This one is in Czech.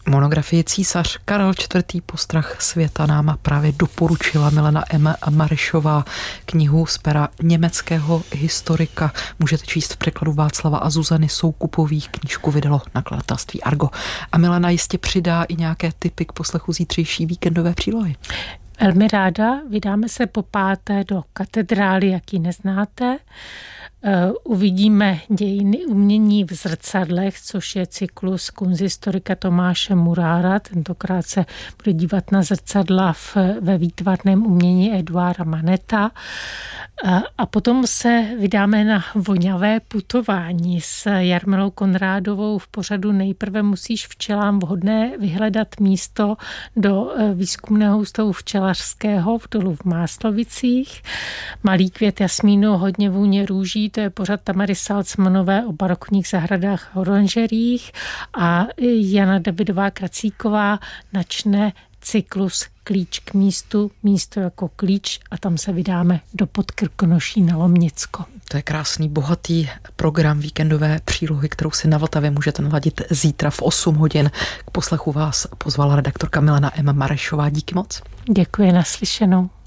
Monografii Císař Karel IV. Postrach světa nám právě doporučila Milena M. Marešová, knihu z pera německého historika. Můžete číst v překladu Václava a Zuzany Soukupových, knížku vydalo nakladatelství Argo. A Milena jistě přidá i nějaké tipy k poslechu zítřejší víkendové přílohy. Velmi ráda, vydáme se po páté do katedrály, jak ji neznáte. Uvidíme dějiny umění v zrcadlech, což je cyklus kunsthistorika Tomáše Murára. Tentokrát se bude dívat na zrcadla ve výtvarném umění Eduarda Maneta. A potom se vydáme na voňavé putování s Jarmilou Konrádovou v pořadu Nejprve musíš včelám vhodné vyhledat místo do výzkumného ústavu včelařského v Dolu v Máslovicích. Malý květ jasmínu, hodně vůně růží, to je pořad Tamary Salcmanové o barokních zahradách a oranžeriích, a Jana Davidová Kracíková načne cyklus Klíč k místu, místo jako klíč, a tam se vydáme do Podkrkonoší na Lomnicko. To je krásný, bohatý program víkendové přílohy, kterou si na Vltavě můžete naladit zítra v 8 hodin. K poslechu vás pozvala redaktorka Milena M. Marešová. Díky moc. Děkuji, naslyšenou.